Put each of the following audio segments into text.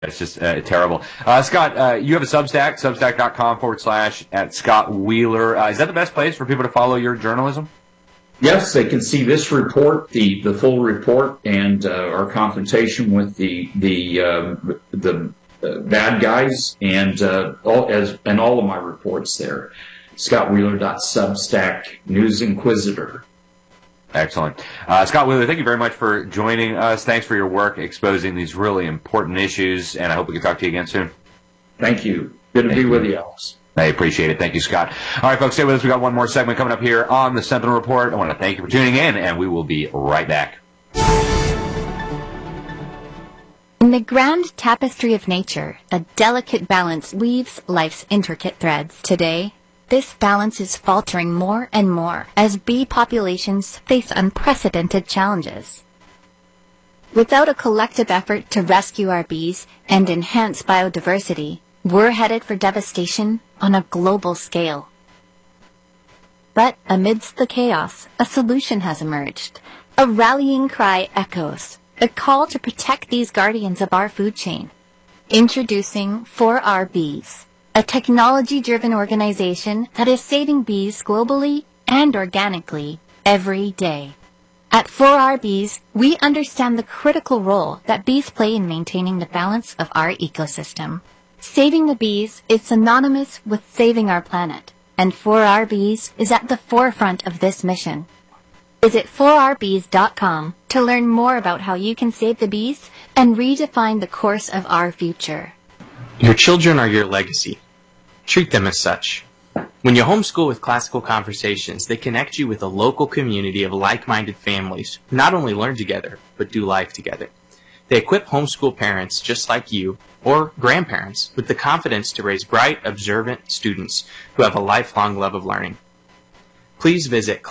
It's just terrible. Scott, you have a Substack, substack.com/at Scott Wheeler. Is that the best place for people to follow your journalism? Yes, they can see this report, the full report, and our confrontation with the bad guys, and all of my reports there. ScottWheeler.substack, News Inquisitor. Excellent. Scott Wheeler, thank you very much for joining us. Thanks for your work exposing these really important issues, and I hope we can talk to you again soon. Thank you. Good to be with you, Alex. I appreciate it. Thank you, Scott. All right, folks, stay with us. We got one more segment coming up here on the Sentinel Report. I want to thank you for tuning in, and we will be right back. In the grand tapestry of nature, a delicate balance weaves life's intricate threads. Today, this balance is faltering more and more as bee populations face unprecedented challenges. Without a collective effort to rescue our bees and enhance biodiversity, we're headed for devastation on a global scale. But amidst the chaos, a solution has emerged. A rallying cry echoes, a call to protect these guardians of our food chain. Introducing 4RBees, a technology-driven organization that is saving bees globally and organically every day. At 4RBees, we understand the critical role that bees play in maintaining the balance of our ecosystem. Saving the bees is synonymous with saving our planet, and 4RBees is at the forefront of this mission. Visit 4rbees.com to learn more about how you can save the bees and redefine the course of our future. Your children are your legacy. Treat them as such. When you homeschool with Classical Conversations, they connect you with a local community of like-minded families who not only learn together, but do life together. They equip homeschool parents just like you, or grandparents, with the confidence to raise bright, observant students who have a lifelong love of learning. Please visit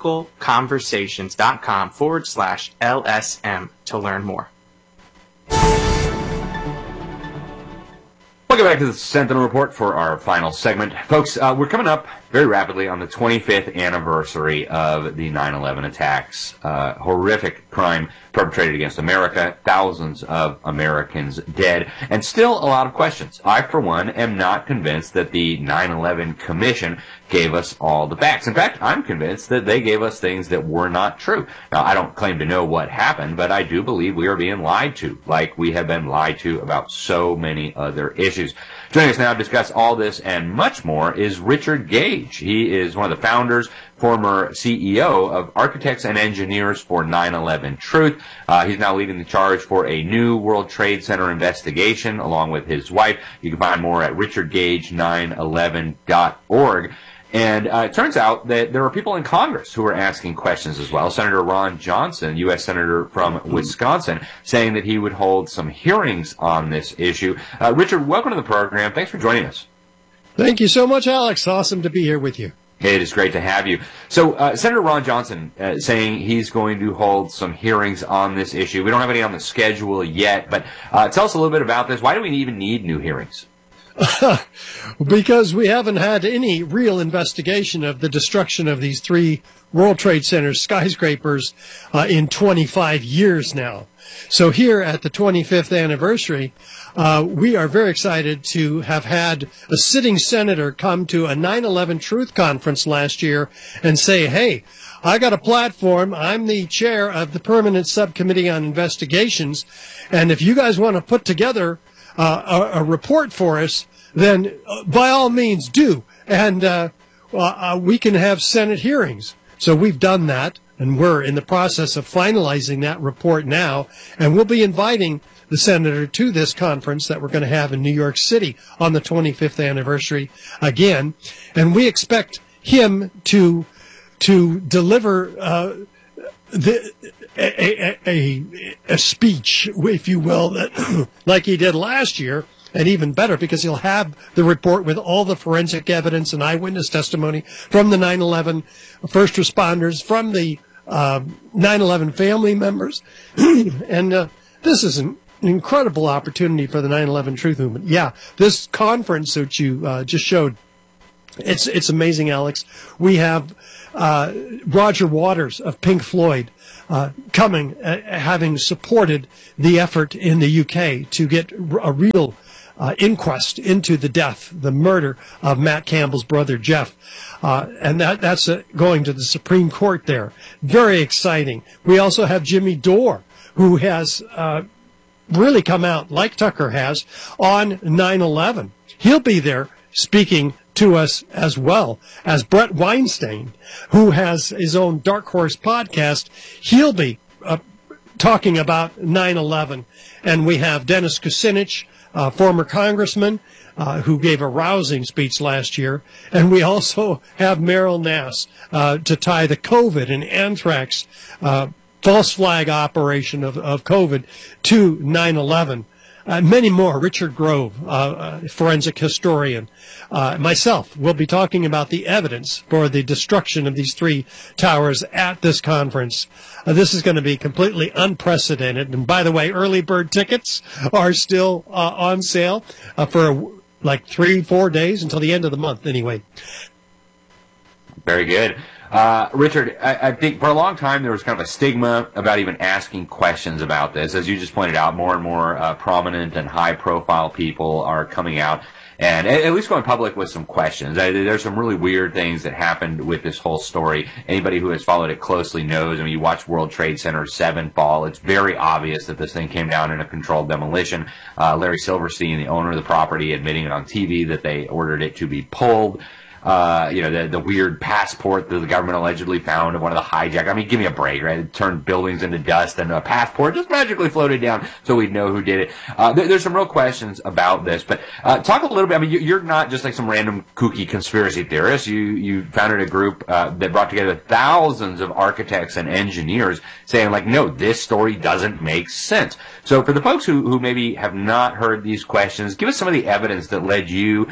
classicalconversations.com/LSM to learn more. Welcome back to the Sentinel Report for our final segment. Folks, we're coming up very rapidly on the 25th anniversary of the 9/11 attacks. Horrific crime perpetrated against America, thousands of Americans dead, and still a lot of questions. I, for one, am not convinced that the 9/11 Commission gave us all the facts. In fact, I'm convinced that they gave us things that were not true. Now, I don't claim to know what happened, but I do believe we are being lied to, like we have been lied to about so many other issues. Joining us now to discuss all this and much more is Richard Gage. He is one of the founders, former CEO of Architects and Engineers for 9/11 Truth. He's now leading the charge for a new World Trade Center investigation along with his wife. You can find more at richardgage911.org. And it turns out that there are people in Congress who are asking questions as well. Senator Ron Johnson, U.S. Senator from Wisconsin, saying that he would hold some hearings on this issue. Richard, welcome to the program. Thanks for joining us. Thank you so much, Alex. Awesome to be here with you. It is great to have you. So Senator Ron Johnson saying he's going to hold some hearings on this issue. We don't have any on the schedule yet, but tell us a little bit about this. Why do we even need new hearings? Because we haven't had any real investigation of the destruction of these three World Trade Center skyscrapers in 25 years now. So here at the 25th anniversary, we are very excited to have had a sitting senator come to a 9/11 Truth Conference last year and say, hey, I got a platform. I'm the chair of the Permanent Subcommittee on Investigations, and if you guys want to put together a report for us, then by all means do. And we can have Senate hearings. So we've done that, and we're in the process of finalizing that report now. And we'll be inviting the senator to this conference that we're going to have in New York City on the 25th anniversary again. And we expect him to deliver a speech, if you will, that like he did last year, and even better because he'll have the report with all the forensic evidence and eyewitness testimony from the 9/11 first responders, from the 9/11 family members, and this is an incredible opportunity for the 9/11 Truth Movement. Yeah, this conference that you just showed, it's amazing, Alex. We have Roger Waters of Pink Floyd, having supported the effort in the UK to get a real inquest into the murder of Matt Campbell's brother Jeff. And that's going to the Supreme Court there. Very exciting. We also have Jimmy Dore, who has really come out, like Tucker has, on 9/11. He'll be there speaking to us as well as Brett Weinstein, who has his own Dark Horse podcast. He'll be talking about 9/11. And we have Dennis Kucinich, former congressman, who gave a rousing speech last year. And we also have Meryl Nass to tie the COVID and anthrax false flag operation of COVID to 9/11. Many more. Richard Grove, forensic historian. Myself will be talking about the evidence for the destruction of these three towers at this conference. This is going to be completely unprecedented. And by the way, early bird tickets are still on sale for like 3-4 days until the end of the month anyway. Very good. Richard, I think for a long time there was kind of a stigma about even asking questions about this. As you just pointed out, more and more prominent and high-profile people are coming out and at least going public with some questions. There's some really weird things that happened with this whole story. Anybody who has followed it closely knows. I mean, you watch World Trade Center 7 fall. It's very obvious that this thing came down in a controlled demolition. Larry Silverstein, the owner of the property, admitting it on TV that they ordered it to be pulled. The weird passport that the government allegedly found of one of the hijackers. I mean, give me a break, right? It turned buildings into dust, and a passport just magically floated down so we'd know who did it. There's some real questions about this, but talk a little bit. I mean, you're not just like some random kooky conspiracy theorist. You founded a group that brought together thousands of architects and engineers saying, like, no, this story doesn't make sense. So for the folks who maybe have not heard these questions, give us some of the evidence that led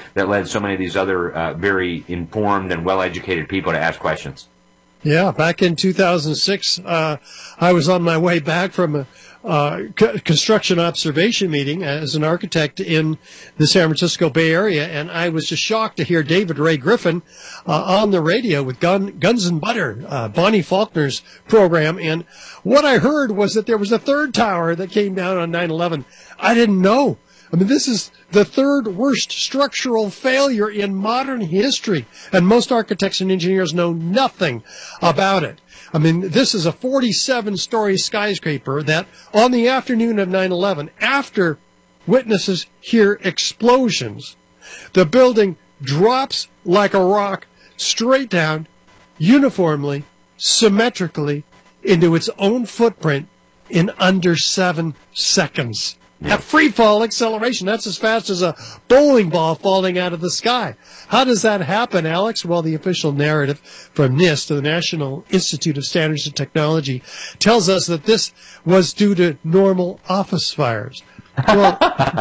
so many of these other very informed and well-educated people to ask questions. Yeah, back in 2006, I was on my way back from a construction observation meeting as an architect in the San Francisco Bay Area, and I was just shocked to hear David Ray Griffin on the radio with Guns and Butter, Bonnie Faulkner's program, and what I heard was that there was a third tower that came down on 9/11. I didn't know. I mean, this is the third worst structural failure in modern history, and most architects and engineers know nothing about it. I mean, this is a 47-story skyscraper that on the afternoon of 9/11, after witnesses hear explosions, the building drops like a rock straight down, uniformly, symmetrically, into its own footprint in under 7 seconds. At free fall acceleration, that's as fast as a bowling ball falling out of the sky. How does that happen, Alex? Well, the official narrative from NIST, the National Institute of Standards and Technology, tells us that this was due to normal office fires. Well,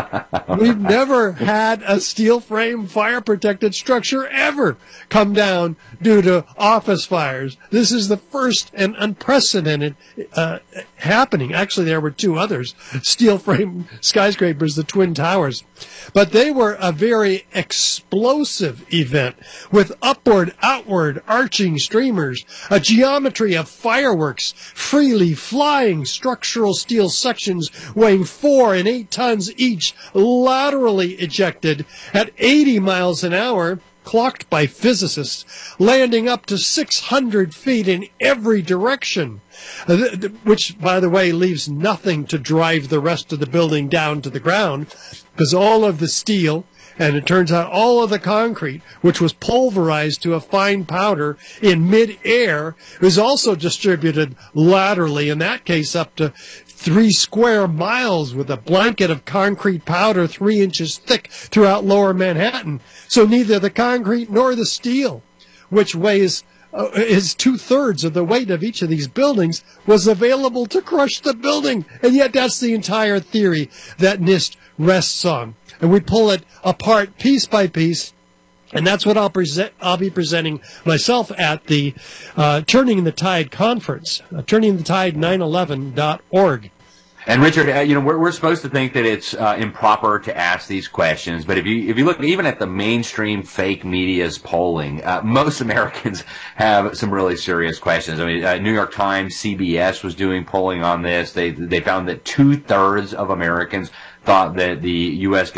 we've never had a steel frame fire protected structure ever come down due to office fires. This is the first and unprecedented happening. Actually, there were 2 others, steel frame skyscrapers, the Twin Towers. But they were a very explosive event with upward, outward, arching streamers, a geometry of fireworks, freely flying structural steel sections weighing 4 and 8 tons each, laterally ejected at 80 miles an hour, clocked by physicists, landing up to 600 feet in every direction, which, by the way, leaves nothing to drive the rest of the building down to the ground, because all of the steel, and it turns out all of the concrete, which was pulverized to a fine powder in mid-air, was also distributed laterally, in that case up to 3 square miles with a blanket of concrete powder 3 inches thick throughout lower Manhattan. So neither the concrete nor the steel, which weighs is 2/3 of the weight of each of these buildings, was available to crush the building. And yet that's the entire theory that NIST rests on. And we pull it apart piece by piece. And that's what I'll be presenting myself at the Turning the Tide conference, turningthetide911.org. And Richard, we're supposed to think that it's improper to ask these questions, but if you look even at the mainstream fake media's polling, most Americans have some really serious questions. I mean, New York Times, CBS was doing polling on this. They found that 2/3 of Americans thought that the U.S.